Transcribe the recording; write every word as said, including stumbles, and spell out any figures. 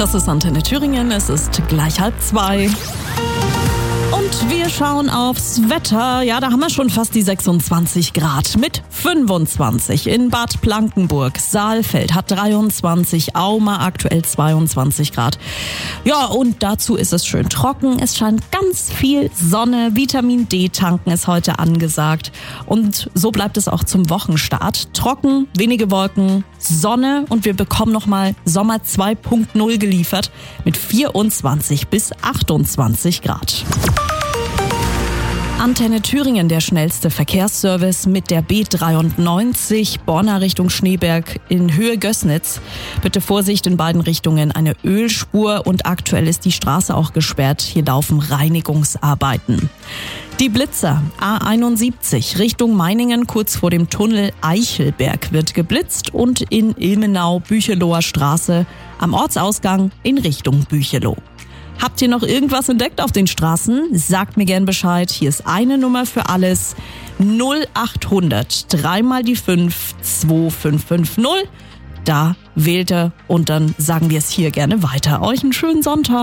Das ist Antenne Thüringen, es ist gleich halb zwei. Und wir schauen aufs Wetter. Ja, da haben wir schon fast die sechsundzwanzig Grad mit fünfundzwanzig. In Bad Blankenburg, Saalfeld hat dreiundzwanzig, Auma aktuell zweiundzwanzig Grad. Ja, und dazu ist es schön trocken. Es scheint ganz viel Sonne. Vitamin D tanken ist heute angesagt. Und so bleibt es auch zum Wochenstart. Trocken, wenige Wolken, Sonne und wir bekommen nochmal Sommer zwei Punkt null geliefert mit vierundzwanzig bis achtundzwanzig Grad. Antenne Thüringen, der schnellste Verkehrsservice mit der B dreiundneunzig, Borna Richtung Schneeberg in Höhe Gößnitz. Bitte Vorsicht in beiden Richtungen, eine Ölspur und aktuell ist die Straße auch gesperrt. Hier laufen Reinigungsarbeiten. Die Blitzer A einundsiebzig Richtung Meiningen kurz vor dem Tunnel Eichelberg wird geblitzt und in Ilmenau Bücheloher Straße am Ortsausgang in Richtung Bücheloh. Habt ihr noch irgendwas entdeckt auf den Straßen? Sagt mir gern Bescheid. Hier ist eine Nummer für alles. null achthundert, dreimal die fünf, zwei fünf fünf null. Da wählt ihr und dann sagen wir es hier gerne weiter. Euch einen schönen Sonntag.